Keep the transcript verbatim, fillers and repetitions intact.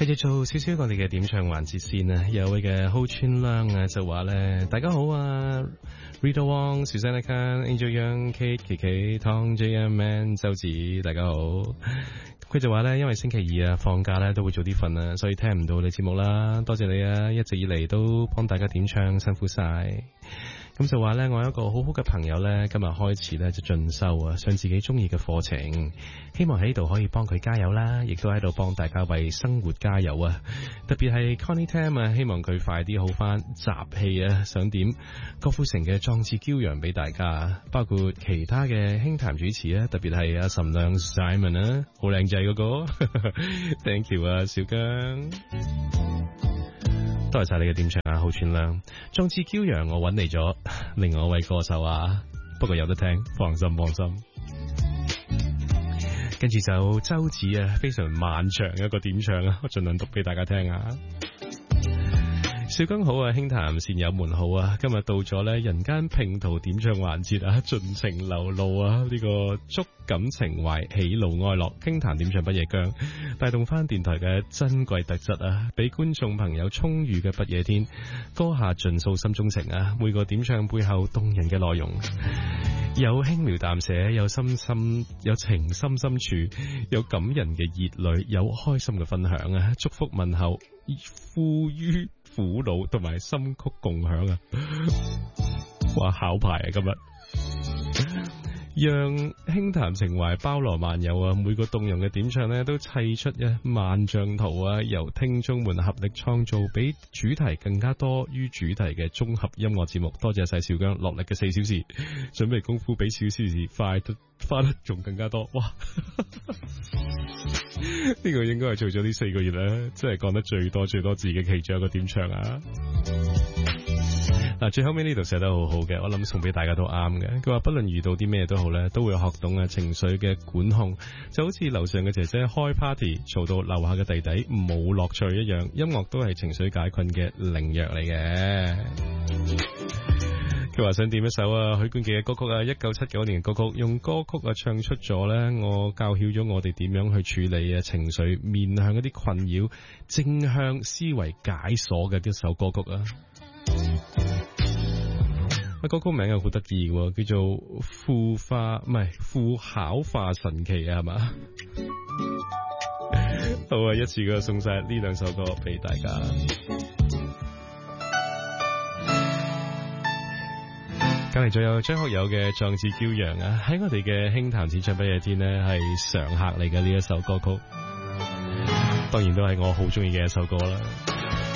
繼續做少少我哋嘅點唱環節先啊！有位嘅好川亮啊，就話咧，大家好啊 ，Rita Wong、Susanna Khan、Angel Young、Kate、K K、Tom、J M Man、周子，大家好。佢就話咧，因為星期二啊放假咧都會早啲瞓啊，所以聽唔到你節目啦。多謝你啊，一直以嚟都幫大家點唱，辛苦晒。咁就話咧，我有一個好好嘅朋友咧，今日開始咧就進修啊，上自己中意嘅課程，希望喺度可以幫佢加油啦，亦都喺度幫大家為生活加油啊！特別係 Connie Tam 啊，希望佢快啲好翻集氣啊，想點郭富城嘅壯志驕陽俾大家，包括其他嘅輕談主持啊，特別係阿岑亮 Simon 啊，好靚仔嗰個，thank you 啊，小姜。多謝晒你嘅點唱啊，好串亮！壯志驕陽我揾嚟咗另外一位歌手啊，不過有得聽，放心放心。跟住就周子啊，非常漫長嘅一個點唱啊，我盡量讀俾大家聽啊。小剛好啊，輕談善友們好啊！今日到咗咧人間拼圖點唱環節啊，盡情流露啊！呢、這個觸感情懷，喜怒哀樂，輕談點唱不夜姜，帶動翻電台嘅珍貴特質啊！俾觀眾朋友充裕嘅不夜天，歌下盡訴心中情啊！每個點唱背後動人嘅內容，有輕描淡寫，有深深有情深深處，有感人嘅熱淚，有開心嘅分享啊！祝福問候，富於苦惱同埋心曲共享啊！哇，考牌啊今日！讓輕談情懷包羅萬有啊！每個動容嘅點唱呢，都砌出一萬張圖啊！由聽眾們合力創造，比主題更加多於主題嘅綜合音樂節目。多謝晒小姜落力嘅四小時，準備功夫比小小時快得花得仲更加多。哇！呢個應該係做咗呢四個月咧，真係講得最多最多字嘅其中一個點唱啊！嗱，最後尾呢度寫得好好嘅，我諗送俾大家都啱嘅。佢話不論遇到啲咩都好咧，都會學懂啊情緒嘅管控，就好似樓上嘅姐姐開 party 嘈到樓下嘅弟弟冇樂趣一樣，音樂都係情緒解困嘅靈藥嚟嘅。佢話想點一首啊許冠傑嘅歌曲啊，一九七九年嘅歌曲，用歌曲啊唱出咗咧，我教曉咗我哋點樣去處理啊情緒，面向一啲困擾，正向思維解鎖嘅一首歌曲啊。啊，歌曲名又好得意嘅，叫做副化唔係副考化神奇啊，係嘛？好啊，一次過送晒呢兩首歌俾大家。隔籬仲有張學友嘅《壯志驕陽》啊，喺我哋嘅輕談淺唱不夜天呢，係常客嚟嘅呢一首歌曲，當然都係我好中意嘅一首歌啦。